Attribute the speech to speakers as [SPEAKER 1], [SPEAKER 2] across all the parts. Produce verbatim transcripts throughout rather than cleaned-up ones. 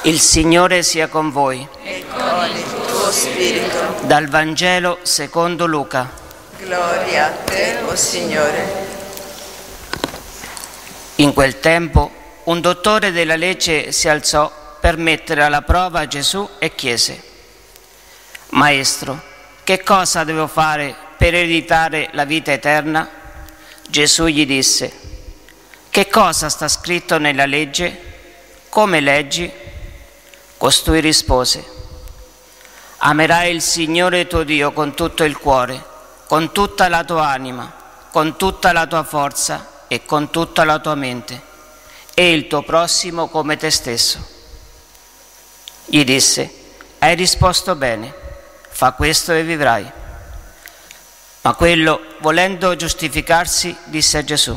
[SPEAKER 1] Il Signore sia con voi.
[SPEAKER 2] E con il tuo spirito.
[SPEAKER 1] Dal Vangelo secondo Luca.
[SPEAKER 2] Gloria a te, o Signore.
[SPEAKER 1] In quel tempo un dottore della legge si alzò per mettere alla prova Gesù e chiese: Maestro, che cosa devo fare per ereditare la vita eterna? Gesù gli disse: Che cosa sta scritto nella legge? Come leggi? Costui rispose: Amerai il Signore tuo Dio con tutto il cuore, con tutta la tua anima, con tutta la tua forza e con tutta la tua mente, e il tuo prossimo come te stesso. Gli disse: Hai risposto bene, fa questo e vivrai. Ma quello, volendo giustificarsi, disse a Gesù: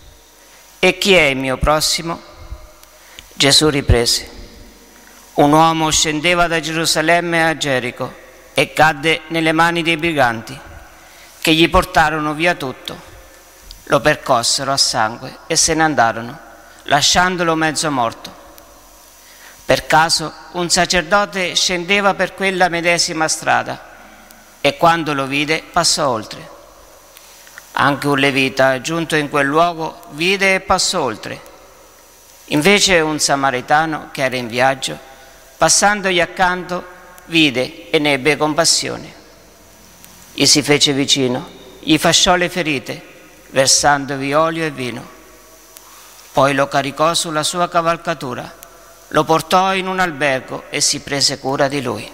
[SPEAKER 1] E chi è il mio prossimo? Gesù riprese: Un uomo scendeva da Gerusalemme a Gerico e cadde nelle mani dei briganti, che gli portarono via tutto. Lo percossero a sangue e se ne andarono, lasciandolo mezzo morto. Per caso un sacerdote scendeva per quella medesima strada e quando lo vide passò oltre. Anche un levita, giunto in quel luogo, vide e passò oltre. Invece un samaritano che era in viaggio, passandogli accanto, vide e ne ebbe compassione. Gli si fece vicino, gli fasciò le ferite, versandovi olio e vino. Poi lo caricò sulla sua cavalcatura, lo portò in un albergo e si prese cura di lui.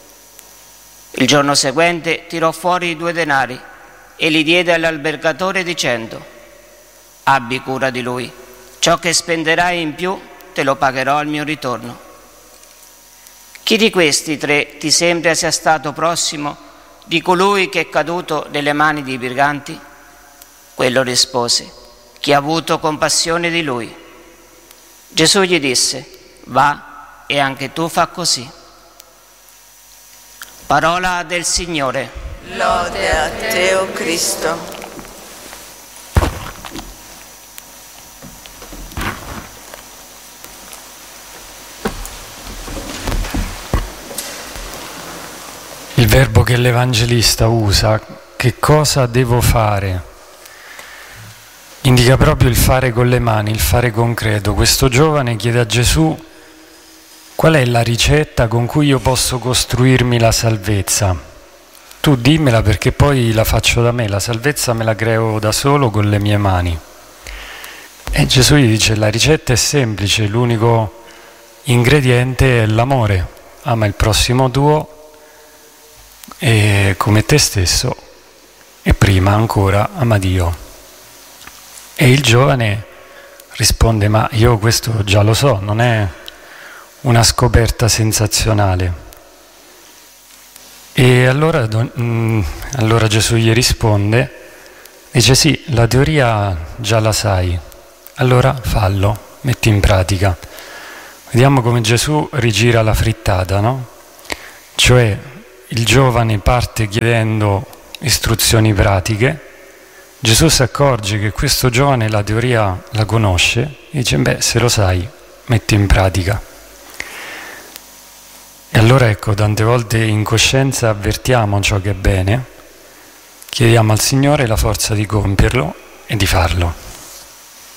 [SPEAKER 1] Il giorno seguente tirò fuori i due denari e li diede all'albergatore dicendo: Abbi cura di lui, ciò che spenderai in più te lo pagherò al mio ritorno. Chi di questi tre ti sembra sia stato prossimo di colui che è caduto nelle mani dei briganti? Quello rispose: Chi ha avuto compassione di lui. Gesù gli disse: Va e anche tu fa così. Parola del Signore.
[SPEAKER 2] Lode a te, o Cristo.
[SPEAKER 3] Il verbo che l'Evangelista usa, che cosa devo fare, indica proprio il fare con le mani, il fare concreto. Questo giovane chiede a Gesù: qual è la ricetta con cui io posso costruirmi la salvezza? Tu dimmela, perché poi la faccio da me, la salvezza me la creo da solo con le mie mani. E Gesù gli dice: la ricetta è semplice, l'unico ingrediente è l'amore. Ama il prossimo tuo e come te stesso, e prima ancora ama Dio. E il giovane risponde: ma io questo già lo so, non è una scoperta sensazionale. E allora, allora Gesù gli risponde, dice: sì, la teoria già la sai, allora fallo, metti in pratica. Vediamo come Gesù rigira la frittata, no? Cioè, il giovane parte chiedendo istruzioni pratiche, Gesù si accorge che questo giovane la teoria la conosce e dice: beh, se lo sai, metti in pratica. E allora ecco, tante volte in coscienza avvertiamo ciò che è bene, chiediamo al Signore la forza di compierlo e di farlo.